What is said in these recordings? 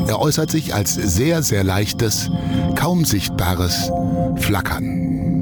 Er äußert sich als sehr, sehr leichtes, kaum sichtbares Flackern.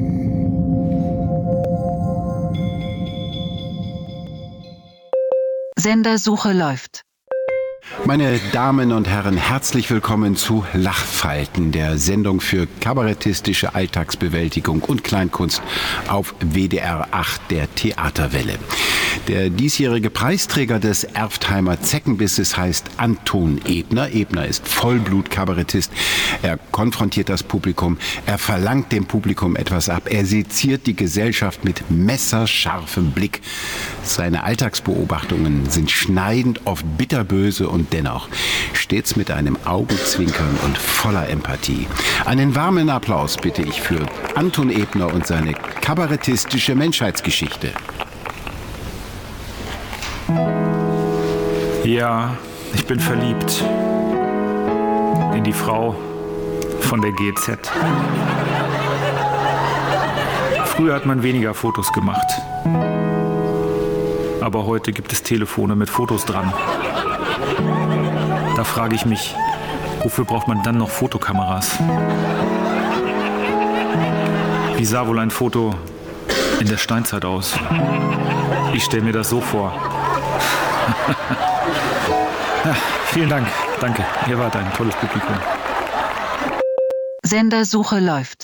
Sendersuche läuft. Meine Damen und Herren, herzlich willkommen zu Lachfalten, der Sendung für kabarettistische Alltagsbewältigung und Kleinkunst auf WDR 8 der Theaterwelle. Der diesjährige Preisträger des Erftheimer Zeckenbisses heißt Anton Ebner. Ebner ist Vollblut-Kabarettist. Er konfrontiert das Publikum, er verlangt dem Publikum etwas ab, er seziert die Gesellschaft mit messerscharfem Blick. Seine Alltagsbeobachtungen sind schneidend, oft bitterböse und dennoch stets mit einem Augenzwinkern und voller Empathie. Einen warmen Applaus bitte ich für Anton Ebner und seine kabarettistische Menschheitsgeschichte. Ja, ich bin verliebt in die Frau von der GZ. Früher hat man weniger Fotos gemacht. Aber heute gibt es Telefone mit Fotos dran. Da frage ich mich, wofür braucht man dann noch Fotokameras? Wie sah wohl ein Foto in der Steinzeit aus? Ich stelle mir das so vor. Ja, vielen Dank. Danke. Ihr wart ein tolles Publikum. Sendersuche läuft.